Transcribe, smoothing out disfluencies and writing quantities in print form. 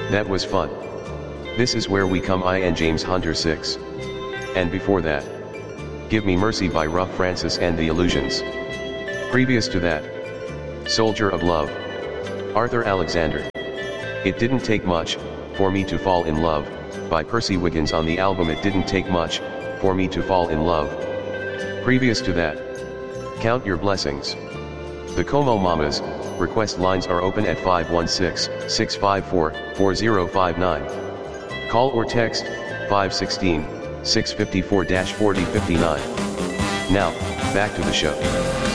That was fun. This is where we come. I and James Hunter 6. And before that, Give Me Mercy by Rough Francis and the Illusions. Previous to that, Soldier of Love, Arthur Alexander. It Didn't Take Much for Me to Fall in Love by Percy Wiggins on the album It Didn't Take Much for Me to Fall in Love. Previous to that, Count Your Blessings. The Como Mamas. Request lines are open at 516-654-4059. Call or text 516-654-4059. Now, back to the show.